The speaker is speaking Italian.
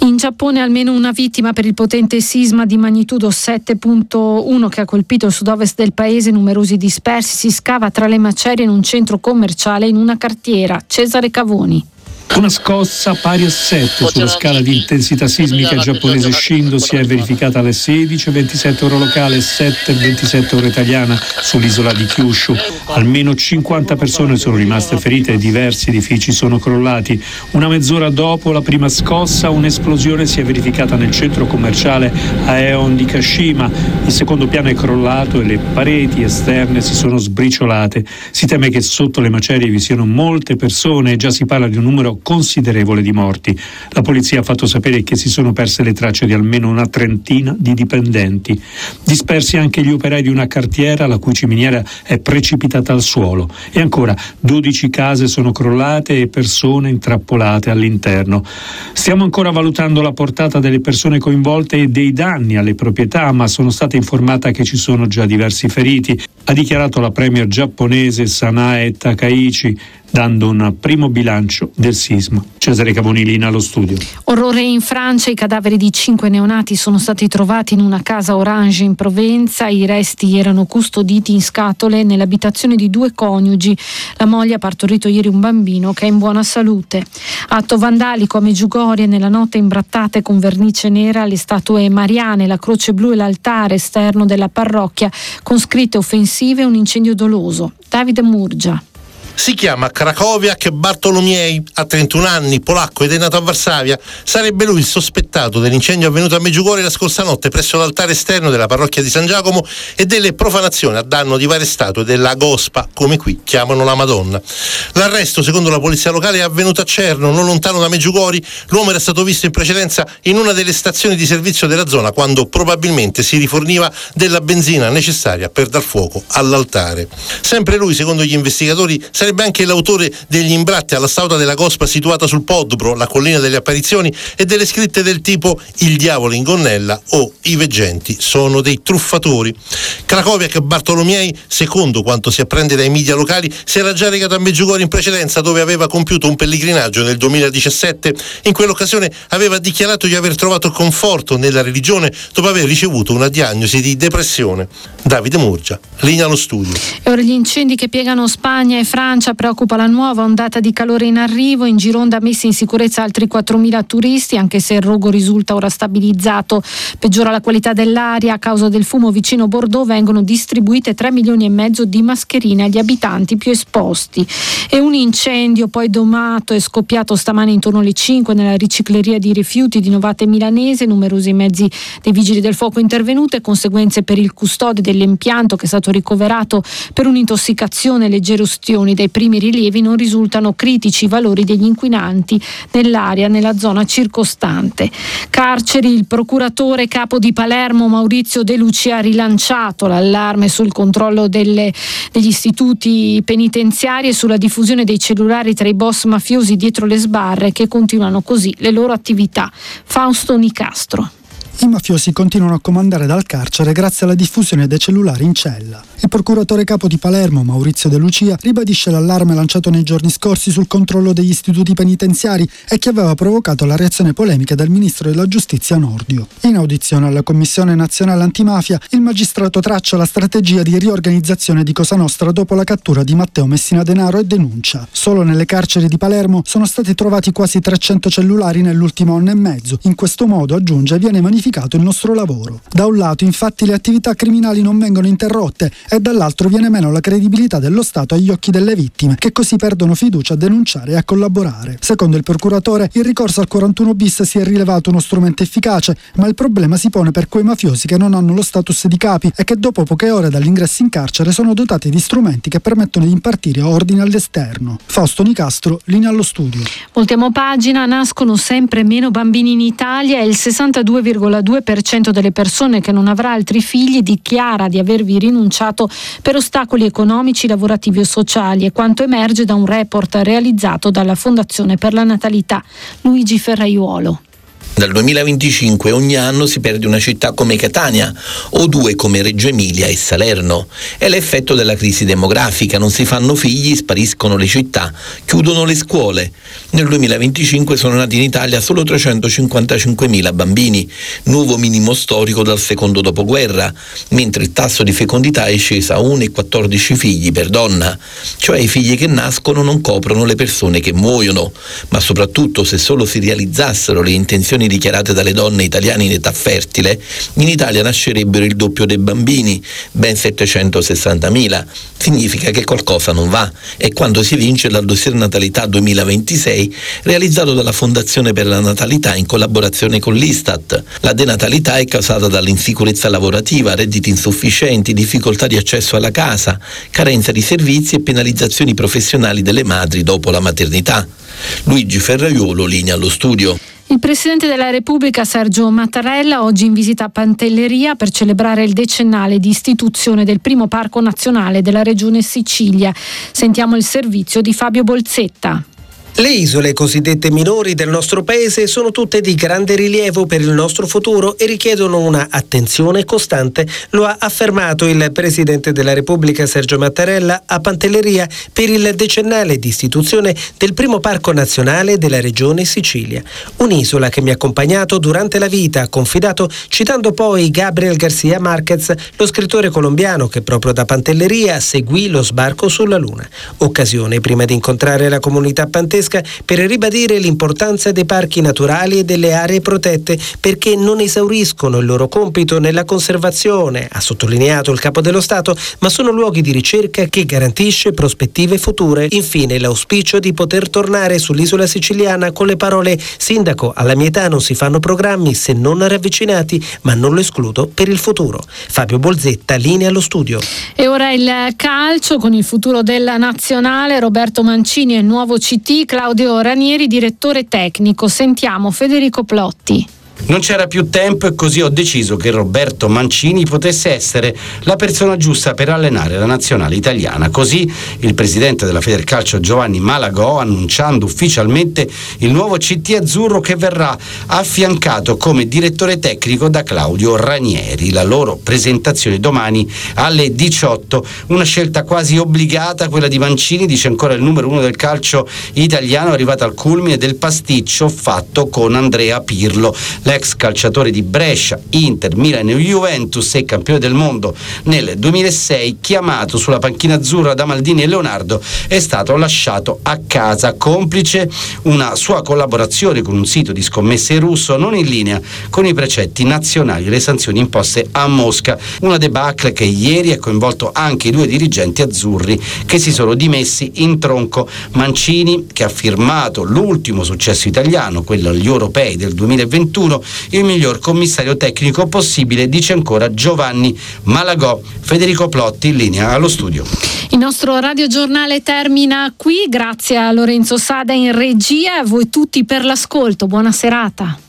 In Giappone almeno una vittima per il potente sisma di magnitudo 7.1 che ha colpito il sud-ovest del paese, numerosi dispersi, si scava tra le macerie in un centro commerciale in una cartiera. Cesare Cavoni. Una scossa pari a 7 sulla scala di intensità sismica giapponese Shindo si è verificata alle 16:27 ora locale e 7:27 ora italiana sull'isola di Kyushu. Almeno 50 persone sono rimaste ferite e diversi edifici sono crollati. Una mezz'ora dopo la prima scossa, un'esplosione si è verificata nel centro commerciale Aeon di Kashima. Il secondo piano è crollato e le pareti esterne si sono sbriciolate. Si teme che sotto le macerie vi siano molte persone e già si parla di un numero considerevole di morti. La polizia ha fatto sapere che si sono perse le tracce di almeno una trentina di dipendenti. Dispersi anche gli operai di una cartiera la cui ciminiera è precipitata al suolo. E ancora 12 case sono crollate e persone intrappolate all'interno. Stiamo ancora valutando la portata delle persone coinvolte e dei danni alle proprietà, ma sono stata informata che ci sono già diversi feriti, ha dichiarato la premier giapponese Sanae Takaichi, dando un primo bilancio del sisma. Cesare Cavonilina allo studio. Orrore in Francia, i cadaveri di 5 neonati sono stati trovati in una casa Orange in Provenza. I resti erano custoditi in scatole nell'abitazione di 2 coniugi. La moglie ha partorito ieri un bambino che è in buona salute. Atto vandalico a Medjugorje, nella notte imbrattate con vernice nera le statue mariane, la croce blu e l'altare esterno della parrocchia con scritte offensive e un incendio doloso. Davide Murgia. Si chiama Krakowiak Bartolomiej, ha 31 anni, polacco ed è nato a Varsavia. Sarebbe lui il sospettato dell'incendio avvenuto a Medjugorje la scorsa notte presso l'altare esterno della parrocchia di San Giacomo e delle profanazioni a danno di varie statue della Gospa, come qui chiamano la Madonna. L'arresto, secondo la polizia locale, è avvenuto a Cerno, non lontano da Medjugorje. L'uomo era stato visto in precedenza in una delle stazioni di servizio della zona quando probabilmente si riforniva della benzina necessaria per dar fuoco all'altare. Sempre lui, secondo gli investigatori, sarebbe anche l'autore degli imbratti alla statua della Gospa situata sul Podbro, la collina delle apparizioni, e delle scritte del tipo "Il diavolo in gonnella" o "I veggenti sono dei truffatori". Krakowiak Bartolomiej, secondo quanto si apprende dai media locali, si era già recato a Medjugorje in precedenza, dove aveva compiuto un pellegrinaggio nel 2017. In quell'occasione aveva dichiarato di aver trovato conforto nella religione dopo aver ricevuto una diagnosi di depressione. Davide Murgia, linea allo studio. E ora gli incendi che piegano Spagna e Francia. Preoccupa la nuova ondata di calore in arrivo. In Gironda messi in sicurezza altri 4.000 turisti, anche se il rogo risulta ora stabilizzato. Peggiora la qualità dell'aria. A causa del fumo vicino Bordeaux vengono distribuite 3,5 milioni di mascherine agli abitanti più esposti. E un incendio poi domato è scoppiato stamane intorno alle 5 nella ricicleria di rifiuti di Novate Milanese. Numerosi mezzi dei vigili del fuoco intervenuti, conseguenze per il custode dell'impianto, che è stato ricoverato per un'intossicazione. Leggere ustioni. Dai primi rilievi non risultano critici i valori degli inquinanti nell'area, nella zona circostante. Carceri, il procuratore capo di Palermo Maurizio De Lucia ha rilanciato l'allarme sul controllo degli istituti penitenziari e sulla diffusione dei cellulari tra i boss mafiosi dietro le sbarre, che continuano così le loro attività. Fausto Nicastro. I mafiosi continuano a comandare dal carcere grazie alla diffusione dei cellulari in cella. Il procuratore capo di Palermo, Maurizio De Lucia, ribadisce l'allarme lanciato nei giorni scorsi sul controllo degli istituti penitenziari e che aveva provocato la reazione polemica del ministro della giustizia Nordio. In audizione alla Commissione Nazionale Antimafia, il magistrato traccia la strategia di riorganizzazione di Cosa Nostra dopo la cattura di Matteo Messina Denaro e denuncia. Solo nelle carceri di Palermo sono stati trovati quasi 300 cellulari nell'ultimo anno e mezzo. In questo modo, aggiunge, viene magnificato il nostro lavoro. Da un lato, infatti, le attività criminali non vengono interrotte e dall'altro viene meno la credibilità dello Stato agli occhi delle vittime, che così perdono fiducia a denunciare e a collaborare. Secondo il procuratore, il ricorso al 41 bis si è rilevato uno strumento efficace, ma il problema si pone per quei mafiosi che non hanno lo status di capi e che dopo poche ore dall'ingresso in carcere sono dotati di strumenti che permettono di impartire ordini all'esterno. Fausto Nicastro, linea allo studio. Voltiamo pagina. Nascono sempre meno bambini in Italia e il 62,2% delle persone che non avrà altri figli dichiara di avervi rinunciato per ostacoli economici, lavorativi o sociali, è quanto emerge da un report realizzato dalla Fondazione per la Natalità. Luigi Ferraiuolo. Dal 2025 ogni anno si perde una città come Catania o 2 come Reggio Emilia e Salerno. È l'effetto della crisi demografica, non si fanno figli, spariscono le città, chiudono le scuole. Nel 2025 sono nati in Italia solo 355.000 bambini, nuovo minimo storico dal secondo dopoguerra, mentre il tasso di fecondità è sceso a 1,14 figli per donna, cioè i figli che nascono non coprono le persone che muoiono, ma soprattutto se solo si realizzassero le intenzioni dichiarate dalle donne italiane in età fertile, in Italia nascerebbero il doppio dei bambini, ben 760.000. Significa che qualcosa non va. È quando si vince dal dossier natalità 2026 realizzato dalla Fondazione per la Natalità in collaborazione con l'Istat. La denatalità è causata dall'insicurezza lavorativa, redditi insufficienti, difficoltà di accesso alla casa, carenza di servizi e penalizzazioni professionali delle madri dopo la maternità. Luigi Ferraiolo, linea allo studio. Il Presidente della Repubblica Sergio Mattarella oggi in visita a Pantelleria per celebrare il decennale di istituzione del primo parco nazionale della regione Sicilia. Sentiamo il servizio di Fabio Bolzetta. Le isole cosiddette minori del nostro paese sono tutte di grande rilievo per il nostro futuro e richiedono una attenzione costante, lo ha affermato il Presidente della Repubblica Sergio Mattarella a Pantelleria per il decennale di istituzione del primo parco nazionale della regione Sicilia. Un'isola che mi ha accompagnato durante la vita, ha confidato citando poi Gabriel García Márquez, lo scrittore colombiano che proprio da Pantelleria seguì lo sbarco sulla Luna. Occasione prima di incontrare la comunità pantesca per ribadire l'importanza dei parchi naturali e delle aree protette perché non esauriscono il loro compito nella conservazione, ha sottolineato il Capo dello Stato, ma sono luoghi di ricerca che garantisce prospettive future. Infine l'auspicio di poter tornare sull'isola siciliana con le parole: Sindaco, alla mia età non si fanno programmi se non ravvicinati, ma non lo escludo per il futuro. Fabio Bolzetta, linea allo studio. E ora il calcio con il futuro della nazionale. Roberto Mancini e il nuovo CT, Claudio Ranieri, direttore tecnico. Sentiamo Federico Plotti. Non c'era più tempo e così ho deciso che Roberto Mancini potesse essere la persona giusta per allenare la nazionale italiana. Così il presidente della Federcalcio Giovanni Malagò, annunciando ufficialmente il nuovo CT azzurro che verrà affiancato come direttore tecnico da Claudio Ranieri. La loro presentazione domani alle 18. Una scelta quasi obbligata, quella di Mancini, dice ancora il numero 1 del calcio italiano, arrivata al culmine del pasticcio fatto con Andrea Pirlo. L'ex calciatore di Brescia, Inter, Milan e Juventus e campione del mondo nel 2006, chiamato sulla panchina azzurra da Maldini e Leonardo, è stato lasciato a casa, complice una sua collaborazione con un sito di scommesse russo non in linea con i precetti nazionali e le sanzioni imposte a Mosca. Una debacle che ieri ha coinvolto anche i 2 dirigenti azzurri che si sono dimessi in tronco. Mancini, che ha firmato l'ultimo successo italiano, quello agli europei del 2021, il miglior commissario tecnico possibile, dice ancora Giovanni Malagò. Federico Plotti, in linea allo studio. Il nostro radiogiornale termina qui, grazie a Lorenzo Sada in regia e a voi tutti per l'ascolto. Buona serata.